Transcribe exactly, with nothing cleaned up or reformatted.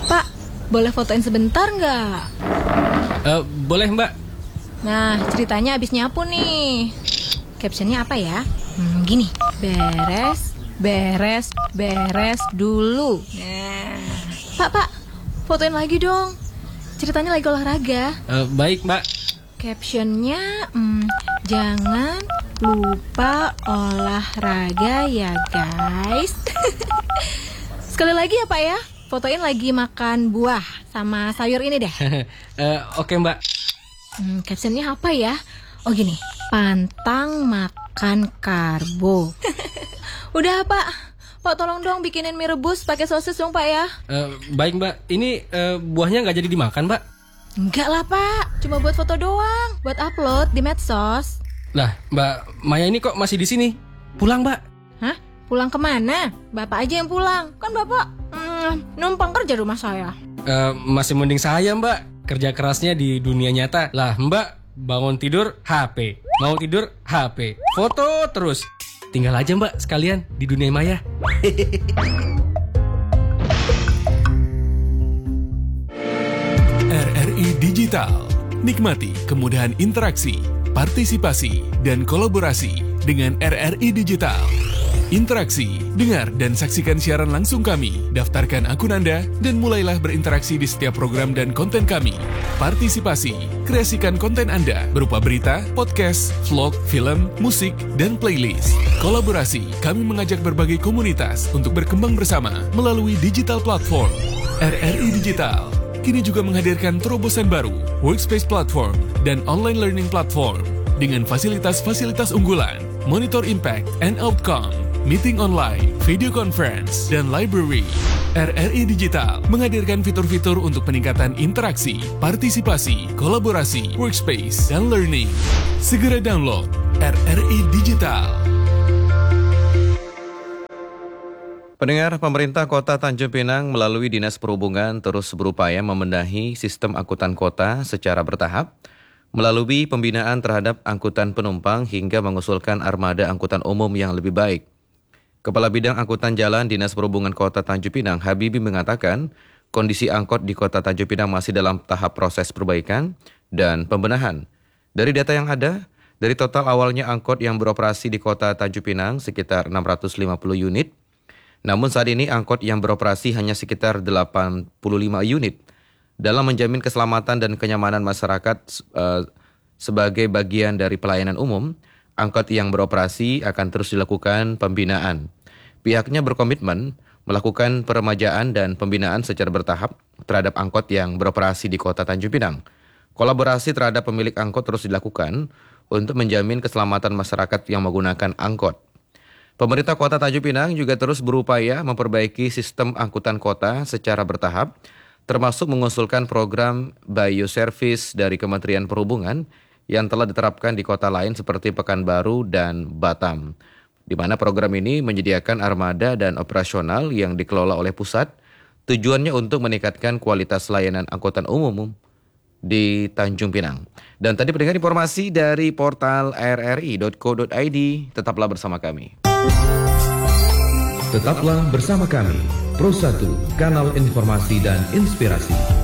Pak, boleh fotoin sebentar nggak? Uh, boleh mbak. Nah, ceritanya abis nyapu nih. Captionnya apa ya? Hmm, gini, beres, beres, beres dulu. Nah, Pak, Pak, fotoin lagi dong. Ceritanya lagi olahraga. Uh, baik mbak. Captionnya, hmm, jangan lupa olahraga ya guys. Sekali lagi ya Pak ya, fotoin lagi makan buah sama sayur ini deh. uh, Oke mbak. Hmm, captionnya apa ya? Oh gini, pantang makan karbo. Udah Pak, Pak tolong dong bikinin mie rebus pakai sosis dong Pak ya. uh, Baik mbak, ini uh, buahnya nggak jadi dimakan mbak? Enggak lah Pak, cuma buat foto doang, buat upload di medsos. Lah mbak Maya ini kok masih di sini? Pulang mbak? Hah? Pulang kemana? Bapak aja yang pulang, kan Bapak hmm, numpang kerja rumah saya. uh, Masih mending saya mbak, kerja kerasnya di dunia nyata. Lah mbak bangun tidur H P, mau tidur H P, foto terus. Tinggal aja mbak sekalian di dunia maya. R R I Digital. Nikmati kemudahan interaksi, partisipasi, dan kolaborasi dengan R R I Digital. Interaksi, dengar dan saksikan siaran langsung kami, daftarkan akun Anda, dan mulailah berinteraksi di setiap program dan konten kami. Partisipasi, kreasikan konten Anda berupa berita, podcast, vlog, film, musik, dan playlist. Kolaborasi, kami mengajak berbagai komunitas untuk berkembang bersama melalui digital platform. R R I Digital kini juga menghadirkan terobosan baru, workspace platform, dan online learning platform dengan fasilitas-fasilitas unggulan, monitor impact and outcome, meeting online, video conference, dan library. R R I Digital menghadirkan fitur-fitur untuk peningkatan interaksi, partisipasi, kolaborasi, workspace, dan learning. Segera download R R I Digital. Pendengar, pemerintah Kota Tanjung Pinang melalui Dinas Perhubungan terus berupaya membenahi sistem angkutan kota secara bertahap melalui pembinaan terhadap angkutan penumpang hingga mengusulkan armada angkutan umum yang lebih baik. Kepala Bidang Angkutan Jalan Dinas Perhubungan Kota Tanjung Pinang, Habibie, mengatakan kondisi angkot di Kota Tanjung Pinang masih dalam tahap proses perbaikan dan pembenahan. Dari data yang ada, dari total awalnya angkot yang beroperasi di Kota Tanjung Pinang sekitar enam ratus lima puluh unit, namun saat ini angkot yang beroperasi hanya sekitar delapan puluh lima unit. Dalam menjamin keselamatan dan kenyamanan masyarakat uh, sebagai bagian dari pelayanan umum, angkot yang beroperasi akan terus dilakukan pembinaan. Pihaknya berkomitmen melakukan peremajaan dan pembinaan secara bertahap terhadap angkot yang beroperasi di Kota Tanjung Pinang. Kolaborasi terhadap pemilik angkot terus dilakukan untuk menjamin keselamatan masyarakat yang menggunakan angkot. Pemerintah Kota Tanjung Pinang juga terus berupaya memperbaiki sistem angkutan kota secara bertahap, termasuk mengusulkan program bioservice dari Kementerian Perhubungan yang telah diterapkan di kota lain seperti Pekanbaru dan Batam, di mana program ini menyediakan armada dan operasional yang dikelola oleh pusat, tujuannya untuk meningkatkan kualitas layanan angkutan umum di Tanjung Pinang. Dan tadi pendengar informasi dari portal r r i dot co dot i d, tetaplah bersama kami. Tetaplah bersama kami, Pro satu, kanal informasi dan inspirasi.